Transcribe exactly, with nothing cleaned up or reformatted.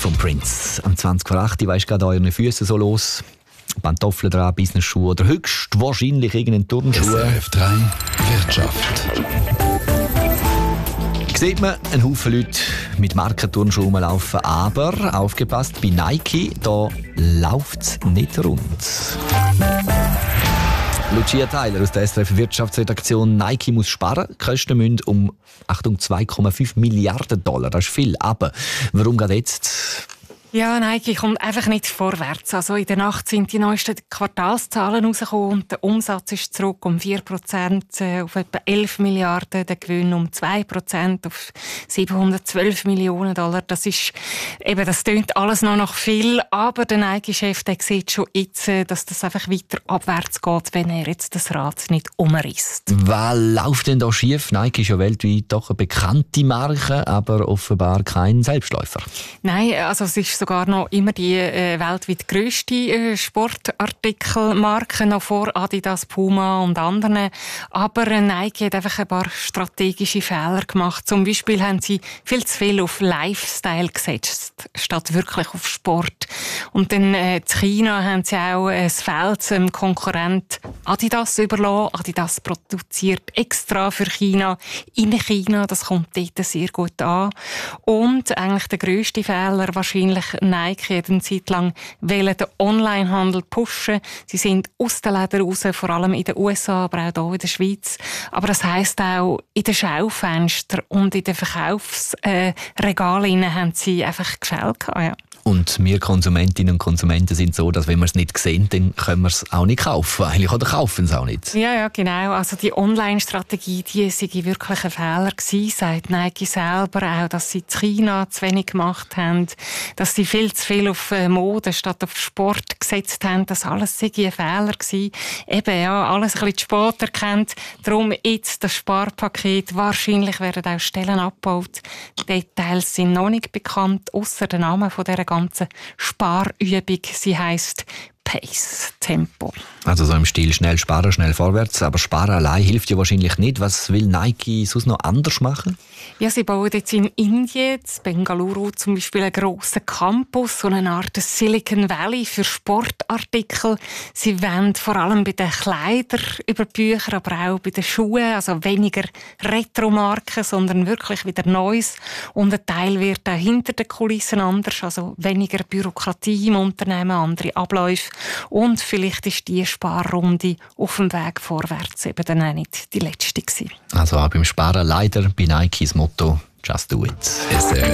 vom Prince. Am zwanzig vor acht weisst gerade euren Füßen so los. Pantoffeln dran, Business-Schuhe oder höchstwahrscheinlich irgendeinen Turnschuh. S R F drei Wirtschaft. Sieht man einen Haufen Leute mit Markenturnschuhen rumlaufen, aber aufgepasst, bei Nike da läuft es nicht rund. Lucia Tyler aus der S R F Wirtschaftsredaktion. Nike muss sparen. Die Kosten müssen um Achtung, zwei Komma fünf Milliarden Dollar. Das ist viel. Aber warum gerade jetzt? Ja, Nike kommt einfach nicht vorwärts. Also in der Nacht sind die neuesten Quartalszahlen rausgekommen und der Umsatz ist zurück um vier Prozent auf etwa elf Milliarden, der Gewinn um zwei Prozent auf siebenhundertzwölf Millionen Dollar. Das ist eben, das tönt alles noch nach viel, aber der Nike-Chef, der sieht schon jetzt, dass das einfach weiter abwärts geht, wenn er jetzt das Rad nicht umreißt. Was läuft denn da schief? Nike ist ja weltweit doch eine bekannte Marke, aber offenbar kein Selbstläufer. Nein, also es ist sogar noch immer die äh, weltweit grösste äh, Sportartikelmarke, noch vor Adidas, Puma und anderen. Aber äh, Nike hat einfach ein paar strategische Fehler gemacht. Zum Beispiel haben sie viel zu viel auf Lifestyle gesetzt, statt wirklich auf Sport. Und dann äh, in China haben sie auch äh, das Feld dem Konkurrent Adidas überlassen. Adidas produziert extra für China in China. Das kommt dort sehr gut an. Und eigentlich der grösste Fehler wahrscheinlich Nike hat eine Zeit lang den Onlinehandel pushen. Sie sind aus den Läden raus, vor allem in den U S A, aber auch hier in der Schweiz. Aber das heisst auch, in den Schaufenstern und in den Verkaufsregalen äh, haben sie einfach gefällt. Ja. Und wir Konsumentinnen und Konsumenten sind so, dass wenn wir es nicht sehen, dann können wir es auch nicht kaufen. Eigentlich, oder kaufen es auch nicht. Ja, ja, genau. Also die Online-Strategie, die sei wirklich ein Fehler gewesen, sagt Nike selber auch, dass sie in China zu wenig gemacht haben, dass sie viel zu viel auf Mode statt auf Sport gesetzt haben. Das alles sei ein Fehler gewesen. Eben, ja, alles ein bisschen zu spät erkannt. Darum jetzt das Sparpaket. Wahrscheinlich werden auch Stellen abgebaut. Die Details sind noch nicht bekannt, ausser der Name von dieser ganze Sparübung. Sie heisst Pace, Tempo. Also so im Stil schnell sparen, schnell vorwärts. Aber sparen allein hilft ja wahrscheinlich nicht. Was will Nike sonst noch anders machen? Ja, sie bauen jetzt in Indien, in Bengaluru zum Beispiel, einen grossen Campus, so eine Art Silicon Valley für Sportartikel. Sie wollen vor allem bei den Kleidern über Bücher, aber auch bei den Schuhen, also weniger Retro-Marken, sondern wirklich wieder Neues. Und ein Teil wird auch hinter den Kulissen anders, also weniger Bürokratie im Unternehmen, andere Abläufe. Und vielleicht ist die Sparrunde auf dem Weg vorwärts eben dann auch nicht die letzte gewesen. Also auch beim Sparen leider bei Nike das Motto «Just do it». S R